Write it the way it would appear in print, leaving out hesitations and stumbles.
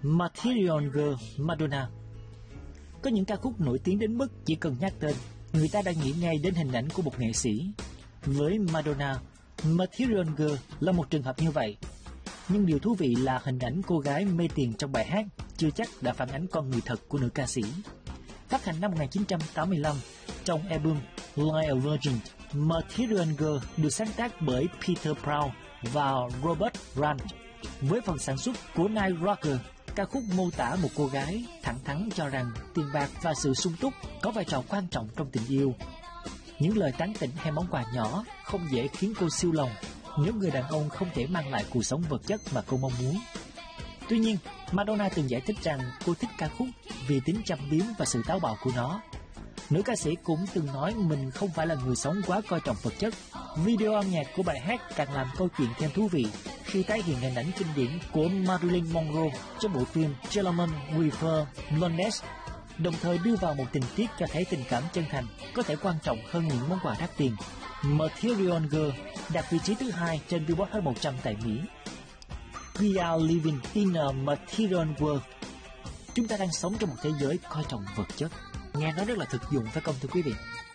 Material Girl Madonna. Có những ca khúc nổi tiếng đến mức chỉ cần nhắc tên, người ta đã nghĩ ngay đến hình ảnh của một nghệ sĩ. Với Madonna, Material Girl là một trường hợp như vậy. Nhưng điều thú vị là hình ảnh cô gái mê tiền trong bài hát chưa chắc đã phản ánh con người thật của nữ ca sĩ. Phát hành năm 1985 trong album Like a Virgin, Material Girl được sáng tác bởi Peter Brown và Robert Grant. Với phần sản xuất của Nile Rodgers, ca khúc mô tả một cô gái thẳng thắn cho rằng tiền bạc và sự sung túc có vai trò quan trọng trong tình yêu. Những lời tán tỉnh hay món quà nhỏ không dễ khiến cô siêu lòng nếu người đàn ông không thể mang lại cuộc sống vật chất mà cô mong muốn. Tuy nhiên, Madonna từng giải thích rằng cô thích ca khúc vì tính châm biếm và sự táo bạo của nó. Nữ ca sĩ cũng từng nói mình không phải là người sống quá coi trọng vật chất. Video âm nhạc của bài hát càng làm câu chuyện thêm thú vị khi tái hiện hình ảnh kinh điển của Marilyn Monroe trong bộ phim Gentleman with Blondes, đồng thời đưa vào một tình tiết cho thấy tình cảm chân thành có thể quan trọng hơn những món quà đắt tiền. Material Girl đạt vị trí thứ 2 trên Billboard Hot 100 tại Mỹ. We are living in a material world. Chúng ta đang sống trong một thế giới coi trọng vật chất. Nghe nói rất là thực dụng phải không thưa quý vị?